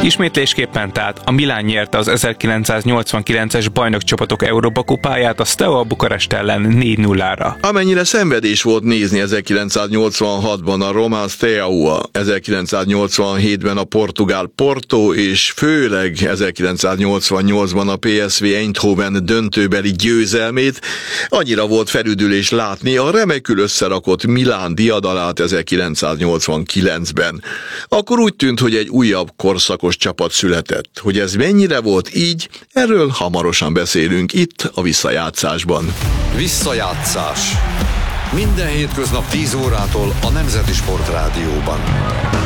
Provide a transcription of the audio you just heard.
Ismétlésképpen tehát a Milán nyerte az 1989-es bajnokcsapatok Európa kupáját a Steaua Bukarest ellen 4-0-ra. Amennyire szenvedés volt nézni 1986-ban a román Steaua, 1987-ben a portugál Porto, és főleg 1988-ban a PSV Eindhoven döntőbeli győzelmét, annyira volt felüdülés látni a remekül összerakott Milán diadalát 1989-ben. Akkor úgy tűnt, hogy egy újabb korszakos csapat született. Hogy ez mennyire volt így, erről hamarosan beszélünk itt a Visszajátszásban. Visszajátszás. Minden hétköznap 10 órától a Nemzeti Sportrádióban.